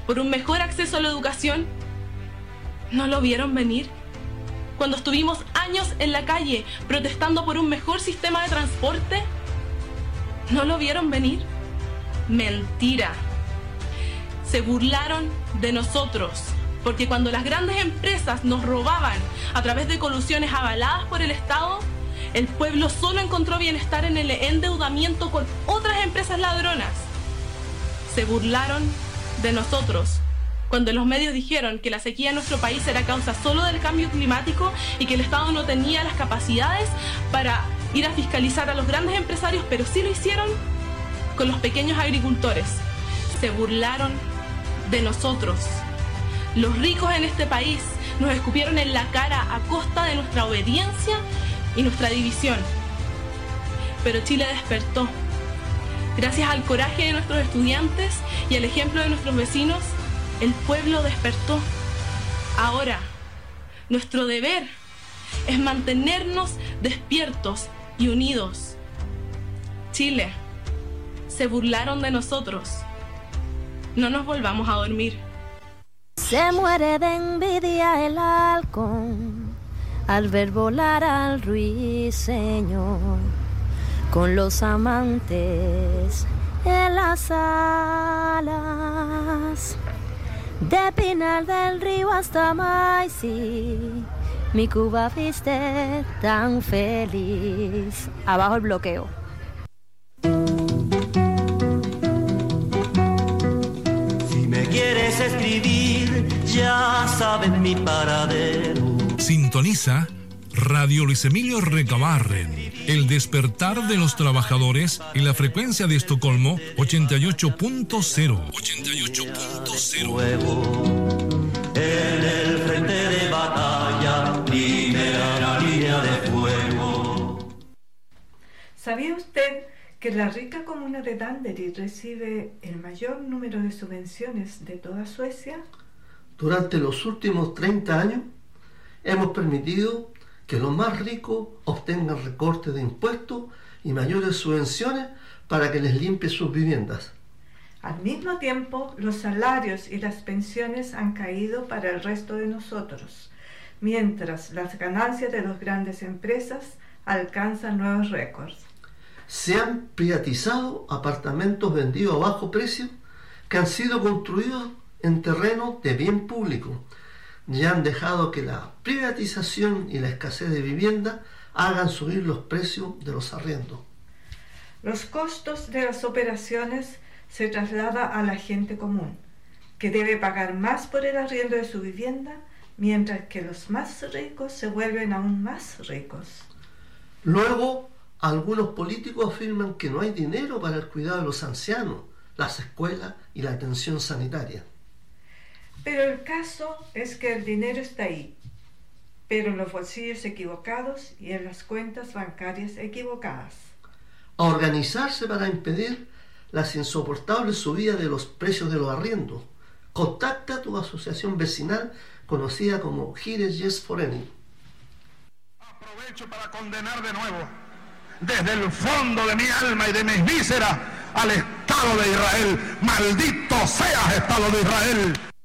por un mejor acceso a la educación, ¿no lo vieron venir? Cuando estuvimos años en la calle protestando por un mejor sistema de transporte, ¿no lo vieron venir? Mentira. Se burlaron de nosotros, porque cuando las grandes empresas nos robaban a través de colusiones avaladas por el Estado, el pueblo solo encontró bienestar en el endeudamiento con otras empresas ladronas. Se burlaron de nosotros cuando los medios dijeron que la sequía en nuestro país era causa solo del cambio climático y que el Estado no tenía las capacidades para ir a fiscalizar a los grandes empresarios, pero sí lo hicieron con los pequeños agricultores. Se burlaron de nosotros. Los ricos en este país nos escupieron en la cara a costa de nuestra obediencia y nuestra división. Pero Chile despertó. Gracias al coraje de nuestros estudiantes y al ejemplo de nuestros vecinos, el pueblo despertó. Ahora, nuestro deber es mantenernos despiertos y unidos. Chile, se burlaron de nosotros. No nos volvamos a dormir. Se muere de envidia el halcón al ver volar al ruiseñor con los amantes en las alas. De Pinar del Río hasta Maicí, mi Cuba viste tan feliz. Abajo el bloqueo. Si me quieres escribir, ya saben mi paradero. Sintoniza Radio Luis Emilio Recabarren, el despertar de los trabajadores en la frecuencia de Estocolmo 88.0. 88.0. En el frente de batalla, primera línea de fuego. ¿Sabía usted que la rica comuna de Danderyd recibe el mayor número de subvenciones de toda Suecia? Durante los últimos 30 años hemos permitido que los más ricos obtengan recortes de impuestos y mayores subvenciones para que les limpie sus viviendas. Al mismo tiempo, los salarios y las pensiones han caído para el resto de nosotros, mientras las ganancias de las grandes empresas alcanzan nuevos récords. Se han privatizado apartamentos vendidos a bajo precio que han sido construidos en terrenos de bien público y han dejado que la privatización y la escasez de vivienda hagan subir los precios de los arriendos. Los costos de las operaciones se trasladan a la gente común, que debe pagar más por el arriendo de su vivienda, mientras que los más ricos se vuelven aún más ricos. Luego, algunos políticos afirman que no hay dinero para el cuidado de los ancianos, las escuelas y la atención sanitaria. Pero el caso es que el dinero está ahí, pero en los bolsillos equivocados y en las cuentas bancarias equivocadas. A organizarse para impedir las insoportables subidas de los precios de los arriendos. Contacta a tu asociación vecinal conocida como Gires Yes for Any. Aprovecho para condenar de nuevo, desde el fondo de mi alma y de mis vísceras, al Estado de Israel. ¡Maldito seas, Estado de Israel!